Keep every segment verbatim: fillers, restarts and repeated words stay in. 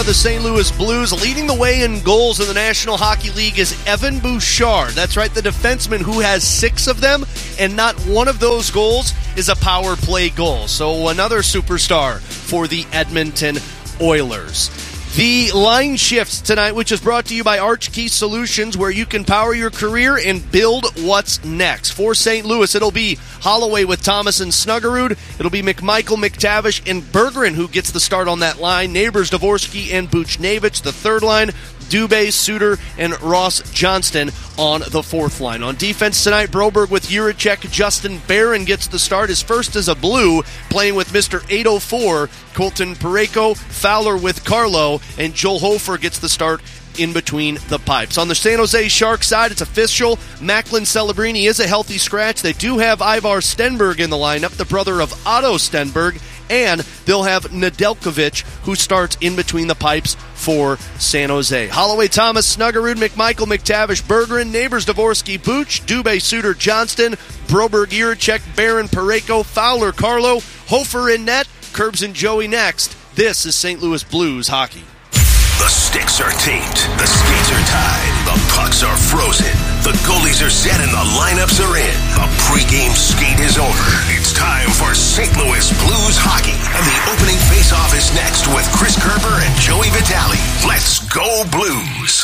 The Saint Louis Blues. Leading the way in goals in the National Hockey League is Evan Bouchard. That's right, the defenseman who has six of them, and not one of those goals is a power play goal. So another superstar for the Edmonton Oilers. The line shifts tonight, which is brought to you by Arch Key Solutions, where you can power your career and build what's next. For Saint Louis, it'll be Holloway with Thomas and Snuggerud. It'll be McMichael, McTavish, and Bergeron who gets the start on that line. Neighbors, Dvorsky, and Buchnevich, the third line. Dubé, Suter, and Ross Johnston on the fourth line. On defense tonight, Broberg with Juracek. Justin Barron gets the start, his first as a Blue, playing with Mister eight oh four, Colton Parayko. Fowler with Carlo, and Joel Hofer gets the start in between the pipes. On the San Jose Sharks side, it's official. Macklin Celebrini is a healthy scratch. They do have Ivar Stenberg in the lineup, the brother of Otto Stenberg, and they'll have Nedeljkovic, who starts in between the pipes for San Jose. Holloway, Thomas, Snuggerud, McMichael, McTavish, Bergeron, Neighbors, Dvorsky, Buch, Dubé, Suter, Johnston, Broberg, Juracek, Barron, Parayko, Fowler, Carlo, Hofer in net, Curbs and Joey next. This is Saint Louis Blues hockey. The sticks are taped, the skates are tied, the pucks are frozen, the goalies are set, and the lineups are in. The pregame skate is over. It's time for Saint Louis Blues hockey, and the opening face-off is next with Chris Kerber and Joey Vitale. Let's go Blues!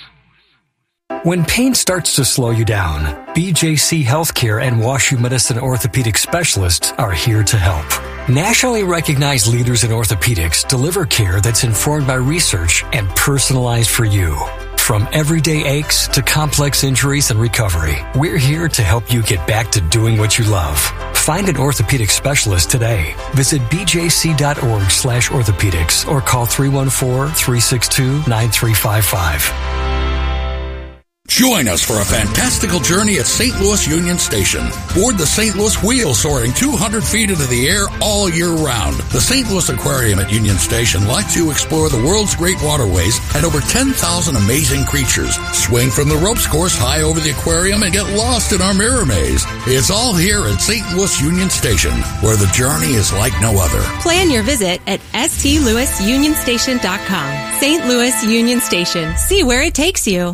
When pain starts to slow you down, B J C Healthcare and WashU Medicine orthopedic specialists are here to help. Nationally recognized leaders in orthopedics deliver care that's informed by research and personalized for you. From everyday aches to complex injuries and recovery, we're here to help you get back to doing what you love. Find an orthopedic specialist today. Visit b j c dot org slash orthopedics or call three one four, three six two, nine three five five. Join us for a fantastical journey at Saint Louis Union Station. Board the Saint Louis Wheel, soaring two hundred feet into the air all year round. The Saint Louis Aquarium at Union Station lets you explore the world's great waterways and over ten thousand amazing creatures. Swing from the ropes course high over the aquarium and get lost in our mirror maze. It's all here at Saint Louis Union Station, where the journey is like no other. Plan your visit at s t louis union station dot com. Saint Louis Union Station. See where it takes you.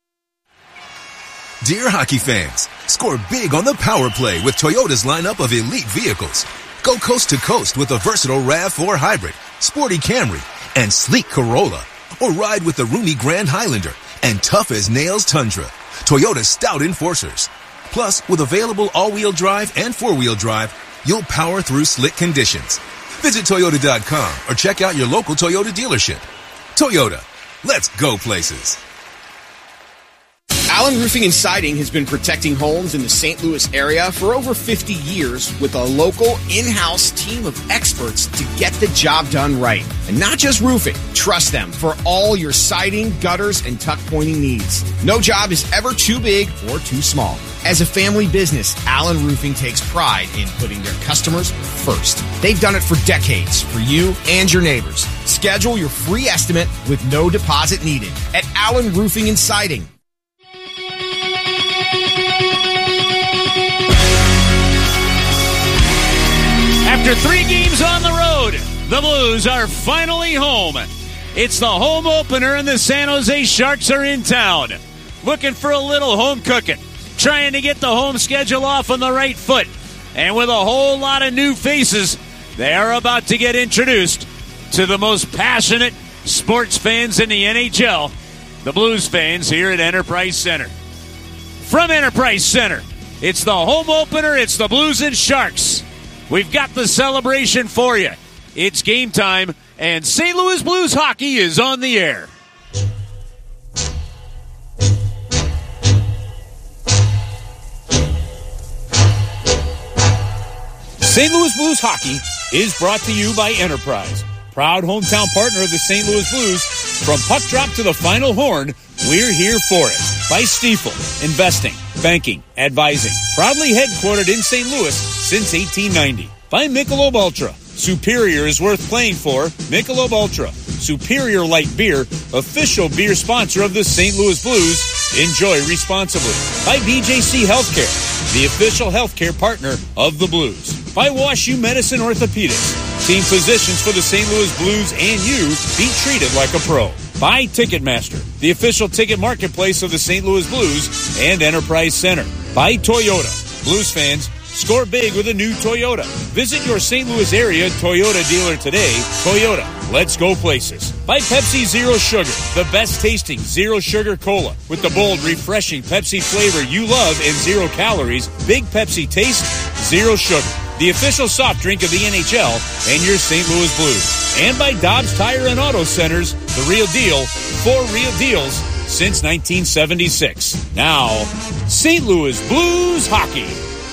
Dear hockey fans, score big on the power play with Toyota's lineup of elite vehicles. Go coast to coast with the versatile RAV four Hybrid, sporty Camry, and sleek Corolla. Or ride with the roomy Grand Highlander and tough as nails Tundra. Toyota's stout enforcers. Plus, with available all-wheel drive and four-wheel drive, you'll power through slick conditions. Visit Toyota dot com or check out your local Toyota dealership. Toyota, let's go places. Allen Roofing and Siding has been protecting homes in the Saint Louis area for over fifty years with a local in-house team of experts to get the job done right. And not just roofing. Trust them for all your siding, gutters, and tuck pointing needs. No job is ever too big or too small. As a family business, Allen Roofing takes pride in putting their customers first. They've done it for decades for you and your neighbors. Schedule your free estimate with no deposit needed at Allen Roofing and Siding. After three games on the road, the Blues are finally home. It's the home opener and the San Jose Sharks are in town. Looking for a little home cooking. Trying to get the home schedule off on the right foot. And with a whole lot of new faces, they are about to get introduced to the most passionate sports fans in the N H L, the Blues fans here at Enterprise Center. From Enterprise Center, it's the home opener, it's the Blues and Sharks. We've got the celebration for you. It's game time, and Saint Louis Blues hockey is on the air. Saint Louis Blues hockey is brought to you by Enterprise, proud hometown partner of the Saint Louis Blues. From puck drop to the final horn, we're here for it. By Stiefel, investing, banking, advising. Proudly headquartered in Saint Louis since eighteen ninety. By Michelob Ultra. Superior is worth playing for. Michelob Ultra. Superior Light Beer, official beer sponsor of the Saint Louis Blues. Enjoy responsibly. By B J C Healthcare, the official healthcare partner of the Blues. By WashU Medicine Orthopedics. Team physicians for the Saint Louis Blues and you be treated like a pro. By Ticketmaster, the official ticket marketplace of the Saint Louis Blues and Enterprise Center. By Toyota. Blues fans, score big with a new Toyota. Visit your Saint Louis area Toyota dealer today. Toyota, let's go places. By Pepsi Zero Sugar, the best tasting zero sugar cola. With the bold, refreshing Pepsi flavor you love and zero calories, Big Pepsi taste, zero sugar. The official soft drink of the N H L and your Saint Louis Blues. And by Dobbs Tire and Auto Centers, the real deal, for real deals since nineteen seventy-six. Now, Saint Louis Blues hockey.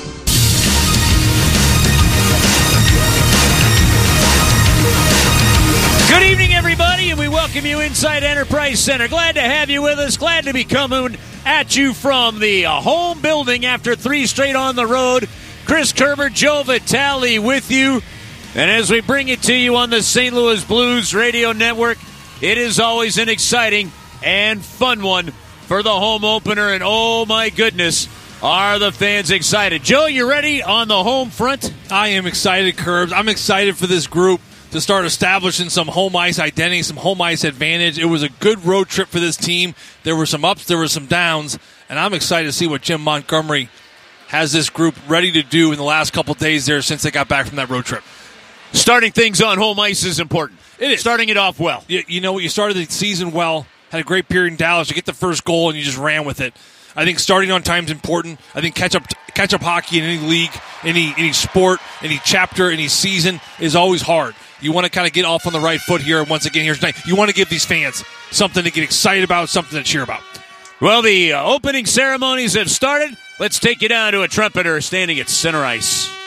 Good evening, everybody, and we welcome you inside Enterprise Center. Glad to have you with us. Glad to be coming at you from the uh, home building after three straight on the road. Chris Kerber, Joe Vitale with you. And as we bring it to you on the Saint Louis Blues Radio Network, it is always an exciting and fun one for the home opener. And oh my goodness, are the fans excited. Joe, you ready on the home front? I am excited, Curbs. I'm excited for this group to start establishing some home ice identity, some home ice advantage. It was a good road trip for this team. There were some ups, there were some downs, and I'm excited to see what Jim Montgomery has this group ready to do in the last couple days there since they got back from that road trip. Starting things on home ice is important. It is. Starting it off well. You, you know what? You started the season well, had a great period in Dallas. You get the first goal, and you just ran with it. I think starting on time is important. I think catch-up catch up hockey in any league, any any sport, any chapter, any season is always hard. You want to kind of get off on the right foot here. And once again, here's tonight. You want to give these fans something to get excited about, something to cheer about. Well, the uh, opening ceremonies have started. Let's take you down to a trumpeter standing at center ice.